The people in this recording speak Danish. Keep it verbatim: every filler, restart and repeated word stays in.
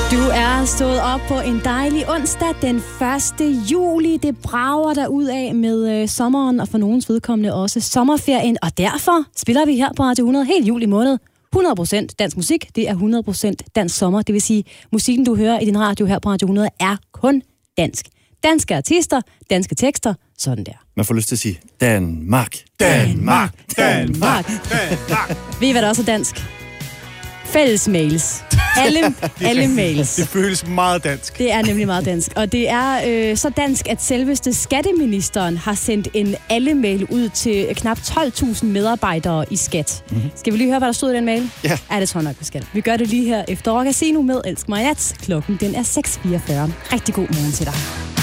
Du er stået op på en dejlig onsdag den første juli. Det brager der ud af med øh, sommeren, og for nogens vedkommende også sommerferien. Og derfor spiller vi her på Radio hundrede helt juli måned. hundrede procent dansk musik, det er hundrede procent dansk sommer. Det vil sige, musikken du hører i din radio her på Radio hundrede er kun dansk. Danske artister, danske tekster, sådan der. Man får lyst til at sige Danmark, Danmark, Danmark, Danmark. Ved I, hvad der også er dansk? Fælles mails. Alle, alle mails. Det føles meget dansk. Det er nemlig meget dansk. Og det er øh, så dansk, at selveste skatteministeren har sendt en alle-mail ud til knap tolv tusind medarbejdere i skat. Mm-hmm. Skal vi lige høre, hvad der stod i den mail? Ja. Ja, det tror jeg nok, vi skal. Vi gør det lige her efter Rock Casino med Elsk mig nat. Klokken den er seks fireogfyrre. Rigtig god morgen til dig.